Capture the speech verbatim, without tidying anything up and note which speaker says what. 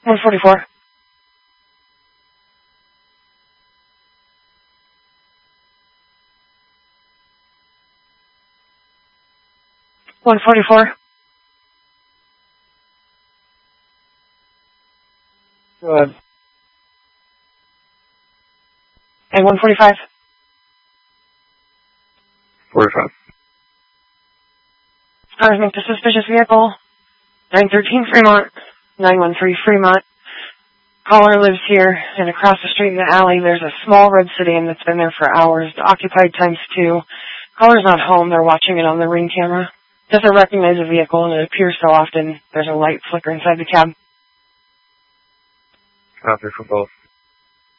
Speaker 1: one forty-four. one forty-four.
Speaker 2: Good.
Speaker 1: And one forty-five.
Speaker 3: forty-five.
Speaker 1: Cars make the suspicious vehicle. nine thirteen Fremont. nine one three Fremont. Caller lives here, and across the street in the alley there's a small red sedan that's been there for hours, occupied times two. Caller's not home, they're watching it on the Ring camera. Doesn't recognize the vehicle, and it appears so often there's a light flicker inside the cab.
Speaker 3: Copy for both.